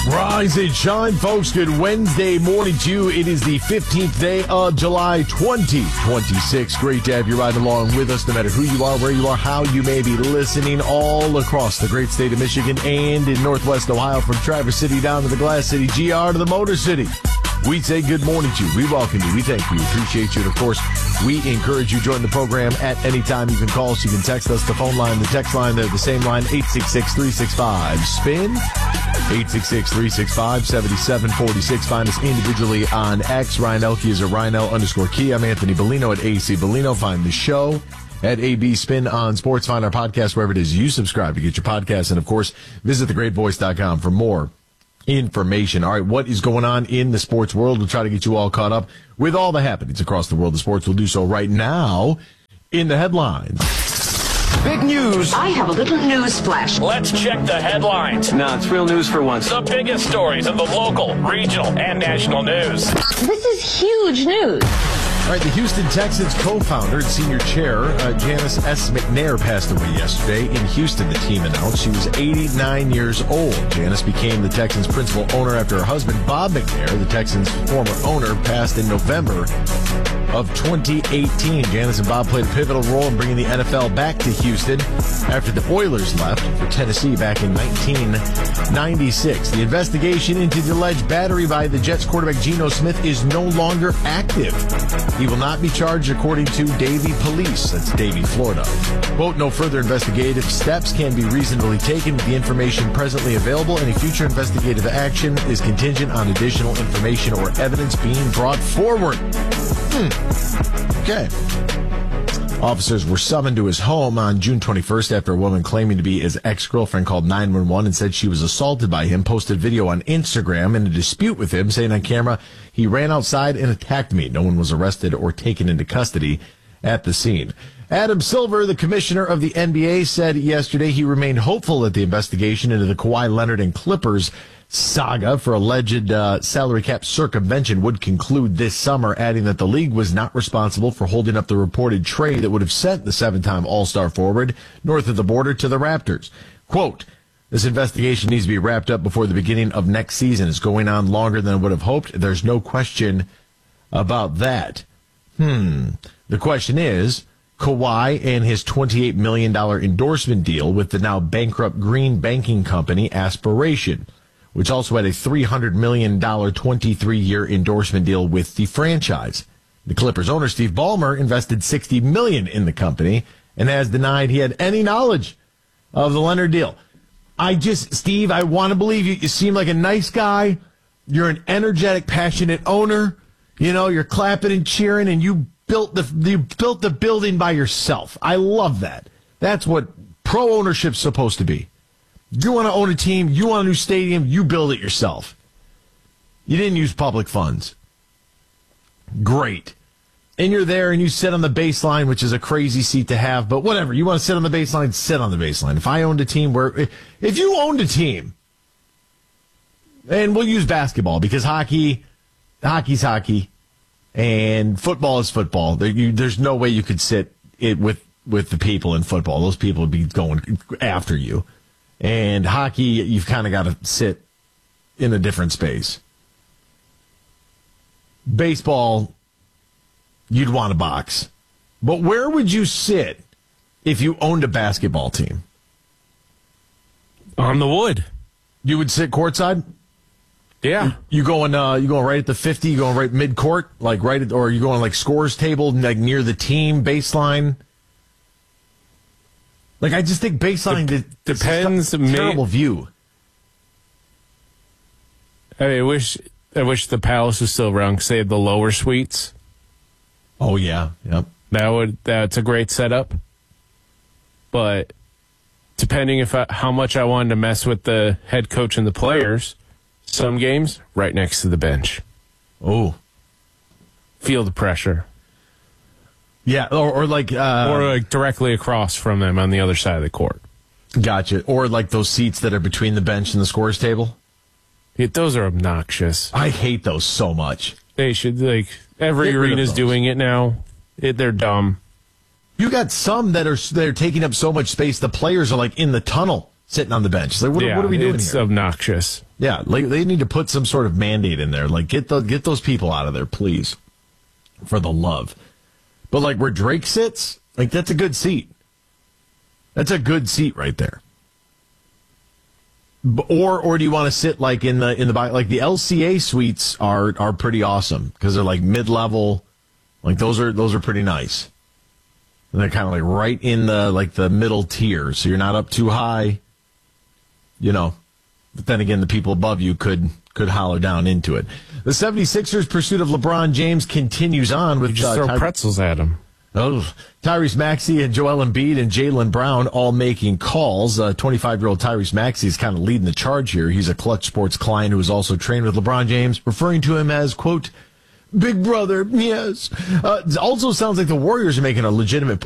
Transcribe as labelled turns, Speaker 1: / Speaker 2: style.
Speaker 1: Rise and shine, folks. Good Wednesday morning to you. It is the 15th day of July, 2026. Great to have you riding along with us, no matter who you are, where you are, how you may be listening all across the great state of Michigan and in Northwest Ohio, from Traverse City down to the Glass City, GR to the Motor City. We say good morning to you. We welcome you. We thank you. Appreciate you. And, of course, we encourage you to join the program at any time. You can call us. You can text us. The phone line, the text line, they're the same line, 866-365-SPIN. 866-365-7746. Find us individually on X. Ryan Elke is at RyanL_Key. I'm Anthony Bellino at AC Bellino. Find the show at AB Spin on Sports. Find our podcast wherever it is you subscribe to get your podcast. And, of course, visit thegreatvoice.com for more information. All right, what is going on in the sports world? We'll try to get you all caught up with all the happenings across the world of sports. We'll do so right now in the headlines.
Speaker 2: Big news.
Speaker 3: I have a little news flash.
Speaker 4: Let's check the headlines.
Speaker 2: No, it's real news for once.
Speaker 4: The biggest stories of the local, regional, and national news.
Speaker 3: This is huge news.
Speaker 1: All right, the Houston Texans co-founder and senior chair, Janice S. McNair, passed away yesterday. In Houston, the team announced she was 89 years old. Janice became the Texans' principal owner after her husband, Bob McNair, the Texans' former owner, passed in November of 2018. Janice and Bob played a pivotal role in bringing the NFL back to Houston after the Oilers left for Tennessee back in 1996. The investigation into the alleged battery by the Jets quarterback Geno Smith is no longer active. He will not be charged, according to Davie Police. That's Davie, Florida. Quote, no further investigative steps can be reasonably taken with the information presently available. Any future investigative action is contingent on additional information or evidence being brought forward. Okay. Officers were summoned to his home on June 21st after a woman claiming to be his ex-girlfriend called 911 and said she was assaulted by him, posted video on Instagram in a dispute with him, saying on camera, he ran outside and attacked me. No one was arrested or taken into custody at the scene. Adam Silver, the commissioner of the NBA, said yesterday he remained hopeful that the investigation into the Kawhi Leonard and Clippers saga for alleged salary cap circumvention would conclude this summer, adding that the league was not responsible for holding up the reported trade that would have sent the seven-time All-Star forward north of the border to the Raptors. Quote, this investigation needs to be wrapped up before the beginning of next season. It's going on longer than I would have hoped. There's no question about that. The question is, Kawhi and his $28 million endorsement deal with the now bankrupt Green Banking Company Aspiration, which also had a $300 million 23-year endorsement deal with the franchise. The Clippers owner, Steve Ballmer, invested $60 million in the company and has denied he had any knowledge of the Leonard deal. Steve, I want to believe you. You seem like a nice guy. You're an energetic, passionate owner. You know, you're clapping and cheering, and you built the building by yourself. I love that. That's what pro ownership's supposed to be. You want to own a team, you want a new stadium, you build it yourself. You didn't use public funds. Great. And you're there and you sit on the baseline, which is a crazy seat to have, but whatever. You want to sit on the baseline, sit on the baseline. If I owned a team if you owned a team, and we'll use basketball because hockey's hockey and football is football. There's no way you could sit it with the people in football. Those people would be going after you. And hockey, you've kind of got to sit in a different space. Baseball, you'd want a box. But where would you sit if you owned a basketball team?
Speaker 5: On the wood.
Speaker 1: You would sit courtside?
Speaker 5: Yeah.
Speaker 1: You going right at the 50? You going right mid-court? Like right at, or are you going like scores table, like near the team baseline? Like, I just think baseline
Speaker 5: depends.
Speaker 1: Terrible view.
Speaker 5: I wish the Palace was still around. Say the lower suites.
Speaker 1: Oh yeah, yep.
Speaker 5: That's a great setup. But depending how much I wanted to mess with the head coach and the players, some games right next to the bench.
Speaker 1: Oh,
Speaker 5: feel the pressure.
Speaker 1: Yeah, or like
Speaker 5: directly across from them on the other side of the court.
Speaker 1: Gotcha. Or like those seats that are between the bench and the scores table.
Speaker 5: Those are obnoxious.
Speaker 1: I hate those so much.
Speaker 5: They should, every arena's doing it now. They're dumb.
Speaker 1: You got some that are taking up so much space. The players are like in the tunnel, sitting on the bench. Like, what are we doing
Speaker 5: it's
Speaker 1: here?
Speaker 5: Obnoxious.
Speaker 1: Yeah, like they need to put some sort of mandate in there. Like get those people out of there, please, for the love. But like where Drake sits, like that's a good seat. That's a good seat right there. Or do you want to sit like in the like the LCA suites are pretty awesome because they're like mid-level, like those are pretty nice. And they're kind of like right in the middle tier, so you're not up too high, you know. But then again, the people above you could holler down into it. The 76ers' pursuit of LeBron James continues on with
Speaker 5: You just throw pretzels at him.
Speaker 1: Oh, Tyrese Maxey and Joel Embiid and Jaylen Brown all making calls. 25-year-old Tyrese Maxey is kind of leading the charge here. He's a Clutch Sports client who is also trained with LeBron James, referring to him as, quote, Big Brother, yes. Also sounds like the Warriors are making a legitimate